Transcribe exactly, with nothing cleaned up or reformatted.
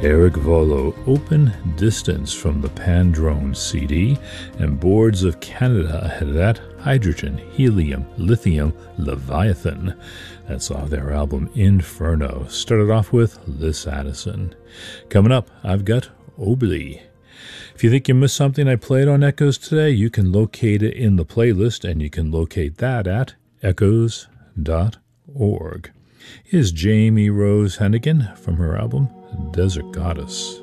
Eric Volo, Open Distance from the Pandrone C D, and Boards of Canada ahead of that, Hydrogen, Helium, Lithium, Leviathan. That's off their album Inferno. Started off with Liz Addison. Coming up, I've got Obli. If you think you missed something I played on Echoes today, you can locate it in the playlist, and you can locate that at echoes dot org. Here's Jamie Rose Hennigan from her album Desert Goddess.